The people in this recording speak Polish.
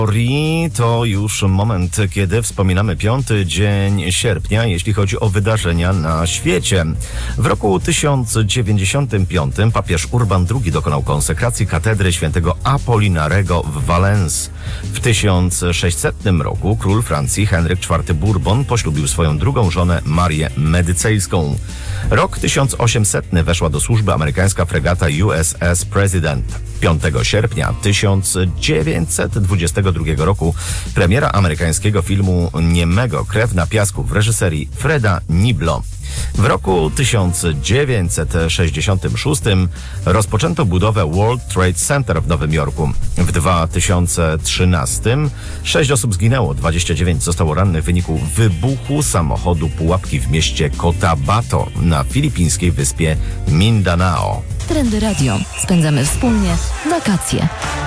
To już moment, kiedy wspominamy 5 dzień sierpnia, jeśli chodzi o wydarzenia na świecie. W roku 1095 papież Urban II dokonał konsekracji katedry świętego Apolinarego w Valence. W 1600 roku król Francji Henryk IV Bourbon poślubił swoją drugą żonę Marię Medycejską. Rok 1800 weszła do służby amerykańska fregata USS President. 5 sierpnia 1922 roku premiera amerykańskiego filmu niemego Krew na piasku w reżyserii Freda Niblo. W roku 1966 rozpoczęto budowę World Trade Center w Nowym Jorku. W 2013 6 osób zginęło, 29 zostało rannych w wyniku wybuchu samochodu pułapki w mieście Cotabato na filipińskiej wyspie Mindanao. Trendy Radio. Spędzamy wspólnie wakacje.